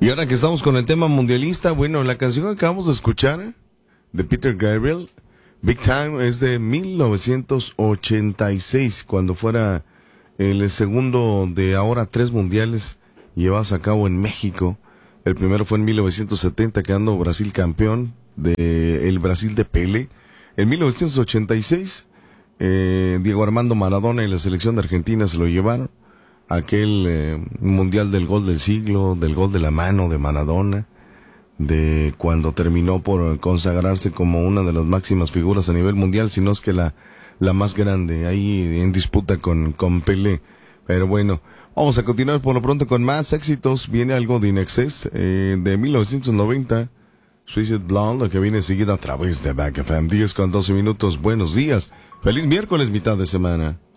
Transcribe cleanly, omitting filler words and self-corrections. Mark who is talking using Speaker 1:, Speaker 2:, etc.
Speaker 1: Y ahora que estamos con el tema mundialista, bueno, la canción que acabamos de escuchar de Peter Gabriel, Big Time, es de 1986, cuando fuera el segundo de ahora 3 mundiales llevados a cabo en México. El primero fue en 1970, quedando Brasil campeón el Brasil de Pelé. En 1986, Diego Armando Maradona y la selección de Argentina se lo llevaron. Aquel mundial del gol del siglo, del gol de la mano de Maradona, de cuando terminó por consagrarse como una de las máximas figuras a nivel mundial, si no es que la más grande, ahí en disputa con Pelé. Pero bueno, vamos a continuar por lo pronto con más éxitos. Viene algo de In Excess, de 1990, Suicide Blonde, lo que viene seguido a través de Back FM. 10 con 12 minutos, buenos días, feliz miércoles, mitad de semana.